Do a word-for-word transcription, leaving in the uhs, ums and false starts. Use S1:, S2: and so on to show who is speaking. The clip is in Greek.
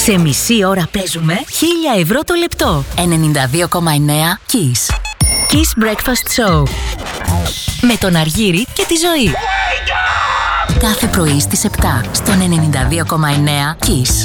S1: Σε μισή ώρα παίζουμε χίλια ευρώ το λεπτό.
S2: ενενήντα δύο κόμμα εννέα Kiss.
S1: Kiss Breakfast Show. Με τον Αργύρη και τη Ζωή.
S2: Κάθε πρωί στις επτά στον ενενήντα δύο κόμμα εννέα Kiss.